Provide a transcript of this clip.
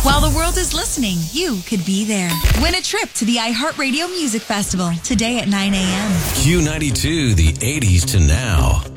While the world is listening, you could be there. Win a trip to the iHeartRadio Music Festival today at 9 a.m. Q92, the 80s to now.